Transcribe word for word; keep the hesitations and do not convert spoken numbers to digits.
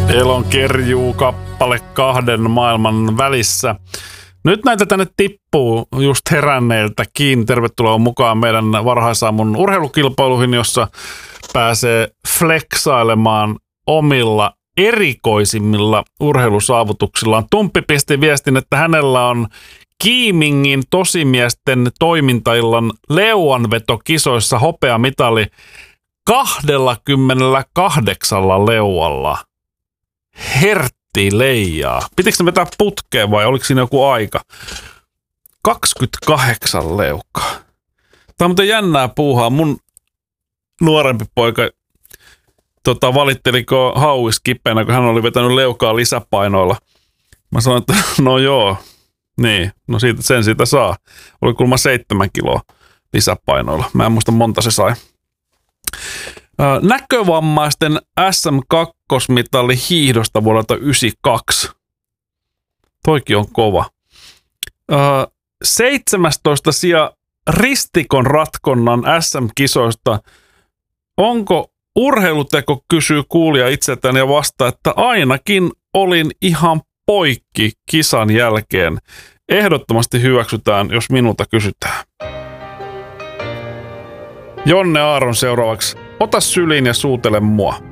Elon kerjuu kappale kahden maailman välissä. Nyt näitä tänne tippuu just heränneiltäkin. Tervetuloa mukaan meidän varhaisaamun urheilukilpailuihin, jossa pääsee flexailemaan omilla erikoisimmilla urheilusaavutuksillaan. Tumppi pisti viestin, että hänellä on Kiimingin tosimiesten toimintaillan leuanvetokisoissa hopeamitali kaksikymmentäkahdeksan leualla. Hertti leijaa. Pitikö ne vetää putkeen vai oliko siinä joku aika? kaksikymmentäkahdeksan leukaa. Tämä on muuten jännää puuhaa. Mun nuorempi poika tota, valitteliko hauis kipeänä, kun hän oli vetänyt leukaa lisäpainoilla. Mä sanoin, että no joo, niin, no siitä, sen siitä saa. Oli kuulemma seitsemän kiloa lisäpainoilla. Mä en muista monta se sai. Näkövammaisten S M kaksi mitali hiihdosta vuodelta yhdeksänkymmentäkaksi. Toikin on kova. seitsemästoista sija ristikon ratkonnan S M-kisoista. Onko urheiluteko, kysyy kuulija itseltään ja vastaa, että ainakin olin ihan poikki kisan jälkeen. Ehdottomasti hyväksytään, jos minulta kysytään. Jonne Aaron seuraavaksi. Ota syliin ja suutele mua.